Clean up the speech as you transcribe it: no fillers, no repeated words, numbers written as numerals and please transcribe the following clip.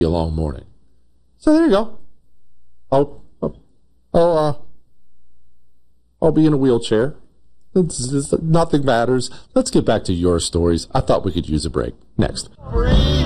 a long morning. So there you go. I'll be in a wheelchair. Nothing matters. Let's get back to your stories. I thought we could use a break. Next.